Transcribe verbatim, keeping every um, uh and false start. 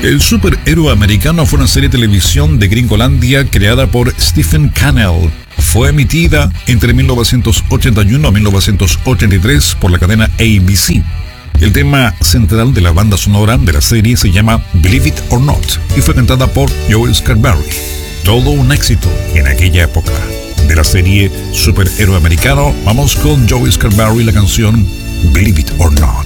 El superhéroe americano fue una serie de televisión de Gringolandia creada por Stephen Cannell. Fue emitida entre mil novecientos ochenta y uno a mil novecientos ochenta y tres por la cadena A B C. El tema central de la banda sonora de la serie se llama Believe It or Not y fue cantada por Joe Scarberry. Todo un éxito en aquella época. De la serie Superhéroe Americano, vamos con Joe Scarberry, la canción Believe It or Not.